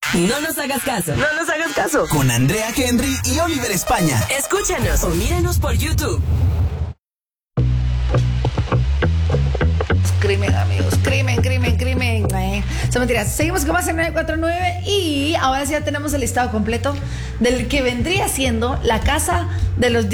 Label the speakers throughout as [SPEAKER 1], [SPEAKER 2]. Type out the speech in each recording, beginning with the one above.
[SPEAKER 1] No nos hagas caso.
[SPEAKER 2] No nos hagas caso.
[SPEAKER 3] Con Andrea Henry y Oliver España.
[SPEAKER 1] Escúchanos o míranos por YouTube.
[SPEAKER 4] Crimen, amigos, crimen. Son mentiras. Seguimos con más en 949 y ahora sí ya tenemos el listado completo del que vendría siendo la casa de los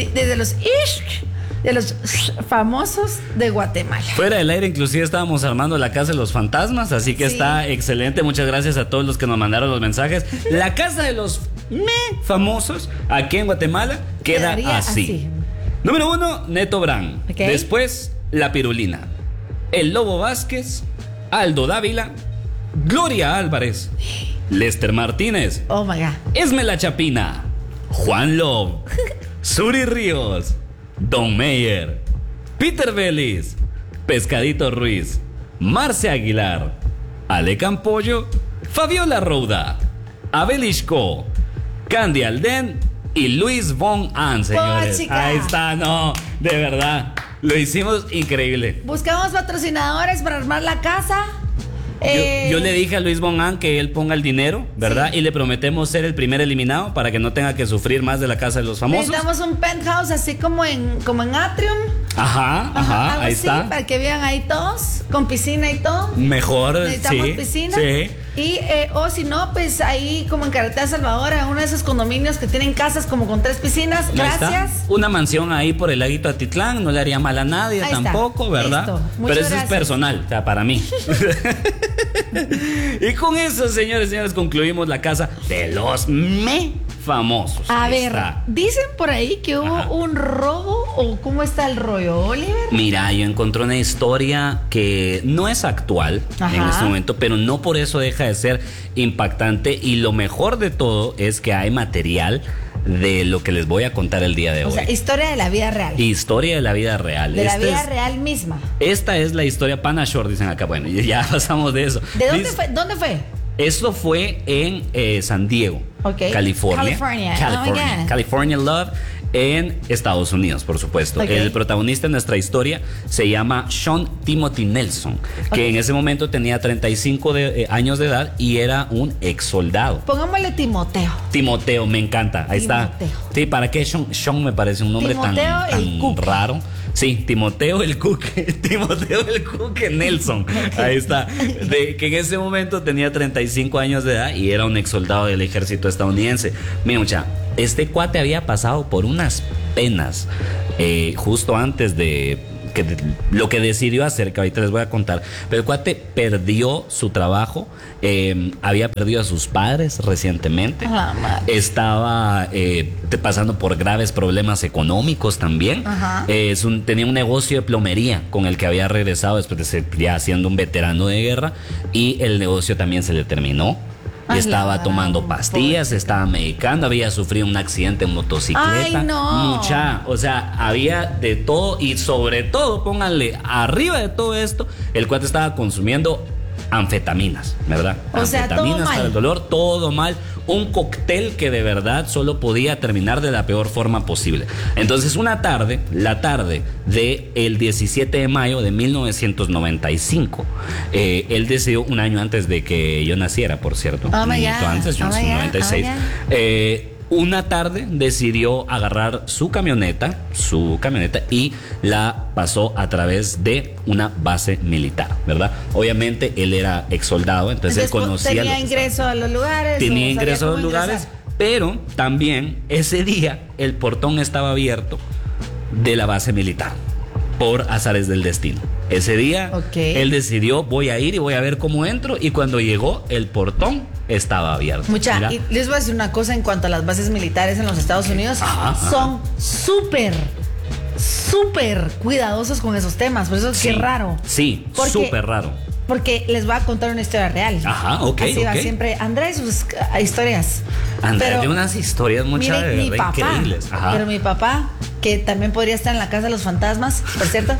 [SPEAKER 4] famosos de Guatemala.
[SPEAKER 5] Fuera del aire inclusive estábamos armando la casa de los fantasmas, así que
[SPEAKER 4] sí,
[SPEAKER 5] está excelente. Muchas gracias a todos los que nos mandaron los mensajes. La casa de los famosos aquí en Guatemala queda así. Número 1, Neto Brand.
[SPEAKER 4] Okay.
[SPEAKER 5] Después, La Pirulina, El Lobo Vázquez, Aldo Dávila, Gloria Álvarez, Lester Martínez,
[SPEAKER 4] Oh my God,
[SPEAKER 5] Esme La Chapina, Juan Love, Suri Ríos, Don Meyer, Peter Vélez, Pescadito Ruiz, Marce Aguilar, Ale Campollo, Fabiola Rouda, Abel Ishko, Candy Alden y Luis Von An, señores.
[SPEAKER 4] Chica.
[SPEAKER 5] Ahí está, no, de verdad, lo hicimos increíble.
[SPEAKER 4] buscamos patrocinadores para armar la casa.
[SPEAKER 5] Yo le dije a Luis Von An que él ponga el dinero, ¿verdad?
[SPEAKER 4] Sí.
[SPEAKER 5] Y le prometemos ser el primer eliminado para que no tenga que sufrir más de la casa de los famosos.
[SPEAKER 4] Necesitamos un penthouse así como en Atrium.
[SPEAKER 5] Ajá,
[SPEAKER 4] Algo
[SPEAKER 5] ahí
[SPEAKER 4] así,
[SPEAKER 5] está.
[SPEAKER 4] para que vean ahí todos, con piscina y todo.
[SPEAKER 5] Mejor,
[SPEAKER 4] Necesitamos
[SPEAKER 5] sí.
[SPEAKER 4] piscina.
[SPEAKER 5] Sí.
[SPEAKER 4] Y, o si no, pues ahí como en Carretera Salvador, en uno de esos condominios que tienen casas como con 3 piscinas.
[SPEAKER 5] Ahí está.
[SPEAKER 4] Gracias.
[SPEAKER 5] Una mansión ahí por el laguito Atitlán, no le haría mal a nadie
[SPEAKER 4] Ahí está.
[SPEAKER 5] tampoco, ¿verdad?
[SPEAKER 4] Listo. Muchas
[SPEAKER 5] Pero eso
[SPEAKER 4] gracias.
[SPEAKER 5] es personal, o sea, para mí. Y con eso, señores, concluimos la casa de los famosos.
[SPEAKER 4] A
[SPEAKER 5] Ahí
[SPEAKER 4] ver,
[SPEAKER 5] está.
[SPEAKER 4] dicen por ahí que hubo
[SPEAKER 5] Ajá.
[SPEAKER 4] un robo o cómo está el rollo, Oliver.
[SPEAKER 5] Mira, yo encontré una historia que no es actual
[SPEAKER 4] Ajá.
[SPEAKER 5] en este momento, pero no por eso deja de ser impactante. Y lo mejor de todo es que hay material de lo que les voy a contar el día de
[SPEAKER 4] O
[SPEAKER 5] hoy.
[SPEAKER 4] sea, historia de la vida real.
[SPEAKER 5] Historia de la vida real.
[SPEAKER 4] De la
[SPEAKER 5] Esta
[SPEAKER 4] vida
[SPEAKER 5] es-
[SPEAKER 4] real misma.
[SPEAKER 5] Esta es la historia Pana Shore, dicen acá. Bueno, ya pasamos de eso.
[SPEAKER 4] ¿De dónde
[SPEAKER 5] Dice-
[SPEAKER 4] fue? ¿Dónde fue?
[SPEAKER 5] Esto fue en San Diego,
[SPEAKER 4] Ok.
[SPEAKER 5] California.
[SPEAKER 4] California. Oh my God.
[SPEAKER 5] California Love, en Estados Unidos, por supuesto.
[SPEAKER 4] Ok.
[SPEAKER 5] El protagonista de nuestra historia se llama Sean Timothy Nelson, que
[SPEAKER 4] Ok.
[SPEAKER 5] en ese momento tenía 35 años de edad y era un ex soldado.
[SPEAKER 4] Pongámosle Timoteo.
[SPEAKER 5] Timoteo, me encanta. Ahí
[SPEAKER 4] Timoteo.
[SPEAKER 5] está. Sí, ¿para qué Sean? Sean me parece un nombre
[SPEAKER 4] Timoteo el
[SPEAKER 5] tan
[SPEAKER 4] Cuque.
[SPEAKER 5] raro. Sí, Timoteo el Cuque. Timoteo el Cuque Nelson. Ahí está. Que en ese momento tenía 35 años de edad y era un ex soldado del ejército estadounidense. Mira, mucha, este cuate había pasado por unas penas justo antes de lo que decidió hacer, que ahorita les voy a contar. Pero el cuate perdió su trabajo, había perdido a sus padres recientemente,
[SPEAKER 4] Ah, madre.
[SPEAKER 5] estaba pasando por graves problemas económicos también.
[SPEAKER 4] Ajá.
[SPEAKER 5] Tenía un negocio de plomería con el que había regresado después de ser ya siendo un veterano de guerra, y el negocio también se le terminó. Y
[SPEAKER 4] Ay,
[SPEAKER 5] estaba
[SPEAKER 4] la
[SPEAKER 5] tomando
[SPEAKER 4] gran
[SPEAKER 5] pastillas, se estaba medicando, había sufrido un accidente en motocicleta.
[SPEAKER 4] Ay, no.
[SPEAKER 5] O sea, había de todo, y sobre todo, pónganle, arriba de todo esto, el cuate estaba consumiendo anfetaminas, ¿verdad?
[SPEAKER 4] O sea, todo
[SPEAKER 5] Anfetaminas
[SPEAKER 4] mal.
[SPEAKER 5] para el dolor, todo mal. Un cóctel que de verdad solo podía terminar de la peor forma posible. Entonces, la tarde del 17 de mayo de 1995, él decidió, un año antes de que yo naciera, por cierto.
[SPEAKER 4] Oh
[SPEAKER 5] un
[SPEAKER 4] my
[SPEAKER 5] añito
[SPEAKER 4] God.
[SPEAKER 5] antes, yo
[SPEAKER 4] Oh
[SPEAKER 5] nací en
[SPEAKER 4] my God.
[SPEAKER 5] 96.
[SPEAKER 4] Oh my
[SPEAKER 5] Una tarde decidió agarrar su camioneta y la pasó a través de una base militar, ¿verdad? Obviamente él era ex soldado, entonces él conocía lo
[SPEAKER 4] tenía
[SPEAKER 5] que
[SPEAKER 4] ingreso a los lugares.
[SPEAKER 5] tenía
[SPEAKER 4] o
[SPEAKER 5] ingreso a
[SPEAKER 4] sabía
[SPEAKER 5] los
[SPEAKER 4] cómo
[SPEAKER 5] lugares,
[SPEAKER 4] ingresar.
[SPEAKER 5] pero también ese día el portón estaba abierto de la base militar por azares del destino. Ese día
[SPEAKER 4] Ok.
[SPEAKER 5] él decidió, voy a ir y voy a ver cómo entro, y cuando llegó el portón estaba abierto.
[SPEAKER 4] Mucha,
[SPEAKER 5] Mira.
[SPEAKER 4] y les voy a decir una cosa en cuanto a las bases militares en los Estados Unidos.
[SPEAKER 5] Ajá,
[SPEAKER 4] son súper cuidadosos con esos temas. Por eso es que es raro.
[SPEAKER 5] Sí,
[SPEAKER 4] Porque-
[SPEAKER 5] súper raro.
[SPEAKER 4] Porque les voy a contar una historia real.
[SPEAKER 5] Ajá, ok,
[SPEAKER 4] Así va
[SPEAKER 5] ok.
[SPEAKER 4] siempre. André y sus historias.
[SPEAKER 5] André,
[SPEAKER 4] Pero,
[SPEAKER 5] de unas historias muchas
[SPEAKER 4] miren, mi papá,
[SPEAKER 5] increíbles. Ajá.
[SPEAKER 4] pero mi papá, que también podría estar en la casa de los fantasmas, por cierto.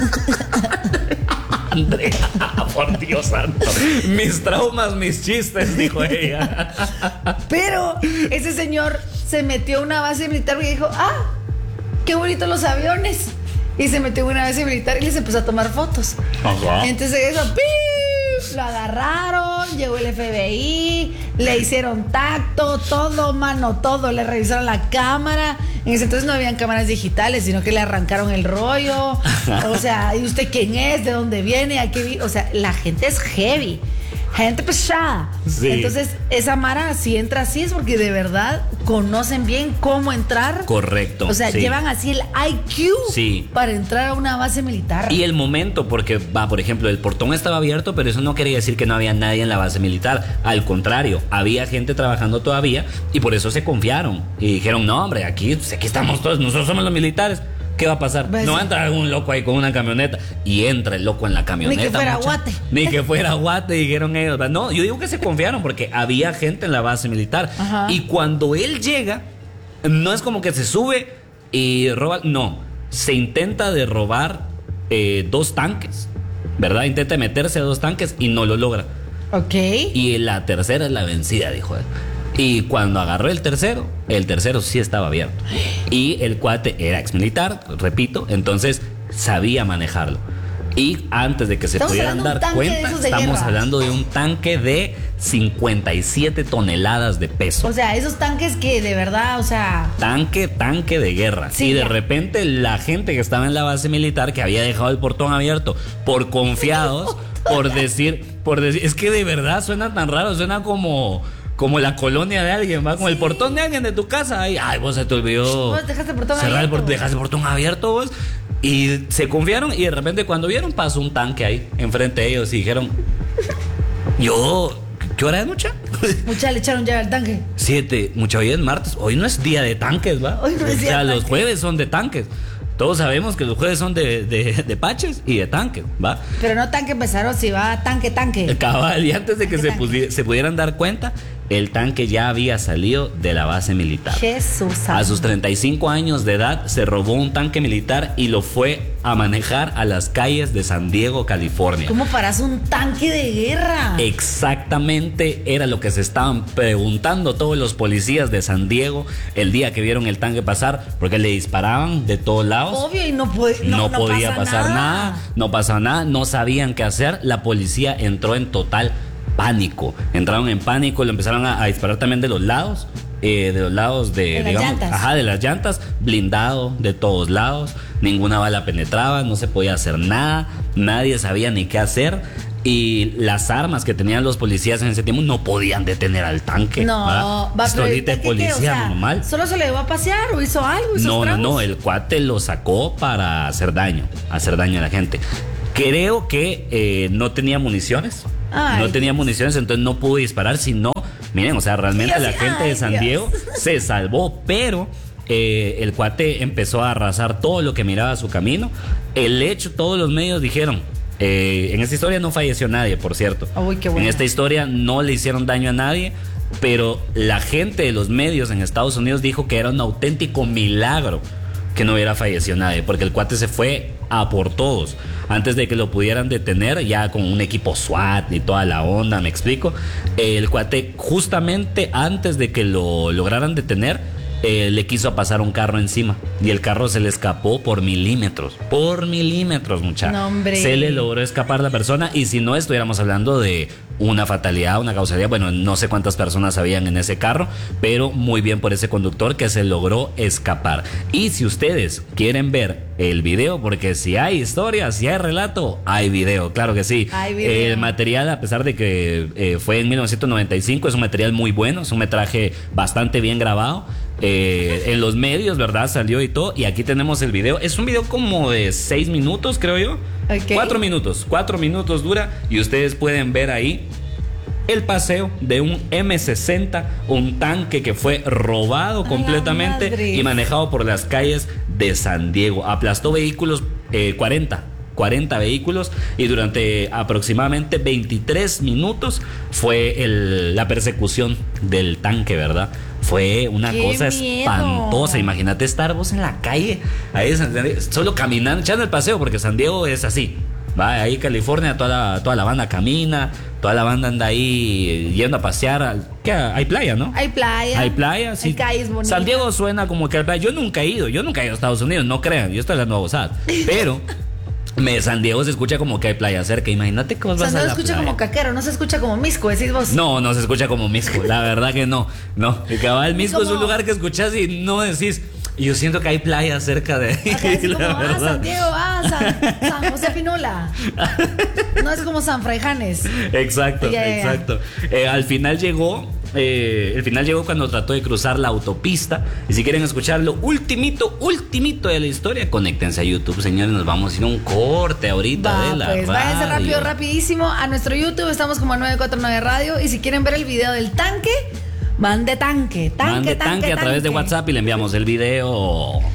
[SPEAKER 5] Andrea, por Dios santo. Mis traumas, mis chistes, dijo ella.
[SPEAKER 4] Pero ese señor se metió a una base militar y dijo, qué bonitos los aviones. Y se metió en una base militar y les empezó a tomar fotos.
[SPEAKER 5] Ajá.
[SPEAKER 4] Entonces eso, ¡pip! Lo agarraron, llegó el FBI, le hicieron tacto, todo, mano, todo, le revisaron la cámara. En ese entonces no habían cámaras digitales, sino que le arrancaron el rollo. O sea, ¿y usted quién es? ¿De dónde viene? ¿A qué o sea, la gente es heavy. Gente pesada.
[SPEAKER 5] Sí.
[SPEAKER 4] Entonces, esa mara, si entra así, es porque de verdad conocen bien cómo entrar.
[SPEAKER 5] Correcto.
[SPEAKER 4] O sea,
[SPEAKER 5] sí.
[SPEAKER 4] llevan así el IQ
[SPEAKER 5] Sí.
[SPEAKER 4] para entrar a una base militar.
[SPEAKER 5] Y el momento, porque por ejemplo, el portón estaba abierto, pero eso no quería decir que no había nadie en la base militar. Al contrario, había gente trabajando todavía y por eso se confiaron. Y dijeron, no, hombre, aquí estamos todos, nosotros somos los militares. ¿Qué va a pasar?
[SPEAKER 4] Pues,
[SPEAKER 5] no va a entrar algún loco ahí con una camioneta. Y entra el loco en la camioneta.
[SPEAKER 4] Ni que fuera
[SPEAKER 5] mucha.
[SPEAKER 4] Guate.
[SPEAKER 5] Ni que fuera Guate, dijeron ellos. No, yo digo que se confiaron porque había gente en la base militar.
[SPEAKER 4] Ajá.
[SPEAKER 5] Y cuando él llega, no es como que se sube y roba. No, se intenta de robar 2 tanques, ¿verdad? Intenta meterse a 2 tanques y no lo logra.
[SPEAKER 4] Ok.
[SPEAKER 5] Y la tercera es la vencida, dijo él. Y cuando agarró el tercero sí estaba abierto. Y el cuate era exmilitar, repito, entonces sabía manejarlo. Y antes de que se
[SPEAKER 4] Estamos
[SPEAKER 5] pudieran
[SPEAKER 4] hablando de un
[SPEAKER 5] dar
[SPEAKER 4] tanque de
[SPEAKER 5] cuenta,
[SPEAKER 4] esos de
[SPEAKER 5] estamos
[SPEAKER 4] guerra.
[SPEAKER 5] hablando de un tanque de 57 toneladas de peso.
[SPEAKER 4] O sea, esos tanques que de verdad, o sea.
[SPEAKER 5] Tanque de guerra.
[SPEAKER 4] Sí,
[SPEAKER 5] y de
[SPEAKER 4] ya.
[SPEAKER 5] repente la gente que estaba en la base militar, que había dejado el portón abierto por confiados, por decir, es que de verdad suena tan raro, suena como la colonia de alguien, va, como el portón de alguien de tu casa. Ay, vos se te olvidó.
[SPEAKER 4] Vos dejaste el portón
[SPEAKER 5] cerrar
[SPEAKER 4] abierto.
[SPEAKER 5] dejaste el portón abierto vos. Y se confiaron y de repente cuando vieron pasó un tanque ahí enfrente de ellos y dijeron, ¿qué hora es, mucha?
[SPEAKER 4] Mucha le echaron llave al tanque.
[SPEAKER 5] 7, mucha, hoy es martes, hoy no es día de tanques, va.
[SPEAKER 4] Hoy no es día
[SPEAKER 5] o sea,
[SPEAKER 4] de
[SPEAKER 5] los
[SPEAKER 4] tanques.
[SPEAKER 5] jueves son de tanques. Todos sabemos que los jueves son de paches y de tanques, va.
[SPEAKER 4] Pero no tanque pesaron, si va tanque.
[SPEAKER 5] El cabal, y antes de que
[SPEAKER 4] Tanque.
[SPEAKER 5] se pudieran dar cuenta, el tanque ya había salido de la base militar.
[SPEAKER 4] Jesús.
[SPEAKER 5] A sus 35 años de edad se robó un tanque militar y lo fue a manejar a las calles de San Diego, California.
[SPEAKER 4] ¿Cómo paras un tanque de guerra?
[SPEAKER 5] Exactamente era lo que se estaban preguntando todos los policías de San Diego el día que vieron el tanque pasar, porque le disparaban de todos lados.
[SPEAKER 4] Obvio, y no
[SPEAKER 5] podía
[SPEAKER 4] pasa
[SPEAKER 5] pasar nada, no pasaba nada, no sabían qué hacer. La policía entró en total pánico. Entraron en pánico, lo empezaron a disparar también de los lados. De los lados
[SPEAKER 4] De las llantas.
[SPEAKER 5] Ajá, de las llantas, blindado de todos lados, ninguna bala penetraba, no se podía hacer nada, nadie sabía ni qué hacer. Y las armas que tenían los policías en ese tiempo no podían detener al tanque.
[SPEAKER 4] No, va, pero el
[SPEAKER 5] Pistolita de
[SPEAKER 4] tanque,
[SPEAKER 5] policía
[SPEAKER 4] ¿qué? O sea,
[SPEAKER 5] normal.
[SPEAKER 4] ¿solo se le llevó a pasear o hizo algo?
[SPEAKER 5] No, el cuate lo sacó para hacer daño a la gente. Creo que no tenía municiones.
[SPEAKER 4] Ay,
[SPEAKER 5] no tenía municiones, entonces no pudo disparar. Si no, miren, o sea, realmente
[SPEAKER 4] Dios,
[SPEAKER 5] la gente de San
[SPEAKER 4] Dios.
[SPEAKER 5] Diego se salvó, pero el cuate empezó a arrasar todo lo que miraba a su camino. El hecho, todos los medios dijeron, en esta historia no falleció nadie, por cierto.
[SPEAKER 4] Uy, qué bueno.
[SPEAKER 5] En esta historia no le hicieron daño a nadie, pero la gente de los medios en Estados Unidos dijo que era un auténtico milagro que no hubiera fallecido nadie, porque el cuate se fue a por todos. Antes de que lo pudieran detener, ya con un equipo SWAT y toda la onda, me explico. El cuate, justamente antes de que lo lograran detener, le quiso pasar un carro encima y el carro se le escapó por milímetros, muchachos.
[SPEAKER 4] No, hombre.
[SPEAKER 5] Se le logró escapar la persona, y si no, estuviéramos hablando de una fatalidad, una causalidad. Bueno, no sé cuántas personas habían en ese carro, pero muy bien por ese conductor que se logró escapar. Y si ustedes quieren ver el video, porque si hay historia, si hay relato, hay video, claro que sí.
[SPEAKER 4] Hay video.
[SPEAKER 5] El material, a pesar de que fue en 1995, es un material muy bueno, es un metraje bastante bien grabado. En los medios, ¿verdad? Salió y todo. Y aquí tenemos el video. Es un video como de 6 minutos, creo yo.
[SPEAKER 4] Ok.
[SPEAKER 5] 4 minutos dura. Y ustedes pueden ver ahí el paseo de un M60, un tanque que fue robado
[SPEAKER 4] ¡A
[SPEAKER 5] completamente
[SPEAKER 4] la madre!
[SPEAKER 5] y manejado por las calles de San Diego. Aplastó vehículos, 40 vehículos, y durante aproximadamente 23 minutos fue la persecución del tanque, ¿verdad? Fue una
[SPEAKER 4] ¡Qué
[SPEAKER 5] cosa
[SPEAKER 4] miedo!
[SPEAKER 5] espantosa. Imagínate estar vos en la calle, ahí solo caminando, echando el paseo, porque San Diego es así. Va ahí California, toda la banda camina, toda la banda anda ahí yendo a pasear. ¿Qué? Hay playa, ¿no?
[SPEAKER 4] Hay playa.
[SPEAKER 5] Hay playa, sí.
[SPEAKER 4] Hay calles bonitas.
[SPEAKER 5] San Diego suena como que hay playa. Yo nunca he ido a Estados Unidos, no crean, yo estoy hablando a bozadas. Pero San Diego se escucha como que hay playa cerca. Imagínate cómo vas
[SPEAKER 4] O sea,
[SPEAKER 5] a
[SPEAKER 4] no
[SPEAKER 5] la
[SPEAKER 4] se escucha
[SPEAKER 5] playa.
[SPEAKER 4] como caquero, no se escucha como misco, decís vos.
[SPEAKER 5] No se escucha como Misco. La verdad que no. El cabal Misco es un
[SPEAKER 4] ¿Cómo?
[SPEAKER 5] lugar que escuchas y no decís. Yo siento que hay playa cerca de ahí.
[SPEAKER 4] Acá es
[SPEAKER 5] la
[SPEAKER 4] como,
[SPEAKER 5] verdad.
[SPEAKER 4] San Diego, San José Pinula. No es como San Fraijanes.
[SPEAKER 5] Exacto,
[SPEAKER 4] Ya.
[SPEAKER 5] exacto. Al final llegó. El final llegó cuando trató de cruzar la autopista. Y si quieren escuchar lo ultimito de la historia, conéctense a YouTube, señores. Nos vamos a ir a un corte ahorita de la
[SPEAKER 4] Pues váyanse rápido, rapidísimo a nuestro YouTube. Estamos como 949 Radio. Y si quieren ver el video del tanque, mande tanque
[SPEAKER 5] a través de WhatsApp y le enviamos el video.